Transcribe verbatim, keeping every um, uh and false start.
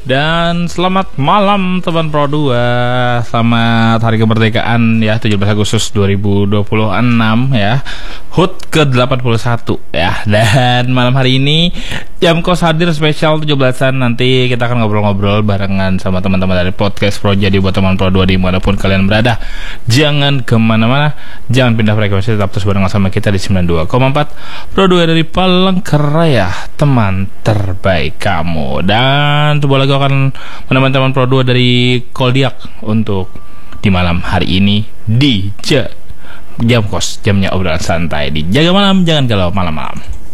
Dan selamat malam teman Pro dua. Selamat hari kemerdekaan ya, tujuh belas Agustus dua ribu dua puluh enam ya. H U T ke delapan puluh satu ya. Dan malam hari ini Jam Kos hadir spesial tujuh belasan. Nanti kita akan ngobrol-ngobrol barengan sama teman-teman dari podcast Pro. Jadi buat teman Pro dua dimanapun kalian berada, jangan kemana-mana, jangan pindah frekuensi, tetap terus barengan sama kita di sembilan puluh dua koma empat Pro dua dari Palangkaraya, teman terbaik kamu. Dan coba lagi akan menemani teman Pro dua dari Koldiak untuk di malam hari ini di J- Jam Kos, jamnya obrolan santai di Jaga Malam, jangan galau malam-malam.